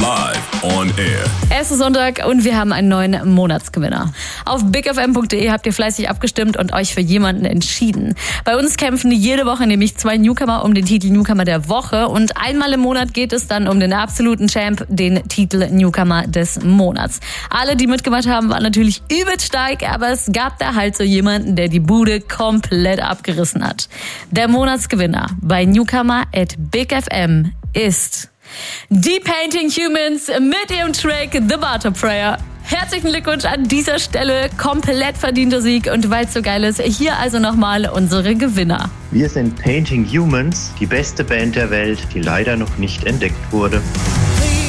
Live on Air. Es ist Sonntag und wir haben einen neuen Monatsgewinner. Auf bigfm.de habt ihr fleißig abgestimmt und euch für jemanden entschieden. Bei uns kämpfen jede Woche nämlich 2 Newcomer um den Titel Newcomer der Woche und einmal im Monat geht es dann um den absoluten Champ, den Titel Newcomer des Monats. Alle, die mitgemacht haben, waren natürlich übelst stark, aber es gab da halt so jemanden, der die Bude komplett abgerissen hat. Der Monatsgewinner bei Newcomer at bigfm ist die Painting Humans mit ihrem Track The Barter Prayer. Herzlichen Glückwunsch an dieser Stelle, komplett verdienter Sieg und weil es so geil ist, hier also nochmal unsere Gewinner. Wir sind Painting Humans, die beste Band der Welt, die leider noch nicht entdeckt wurde.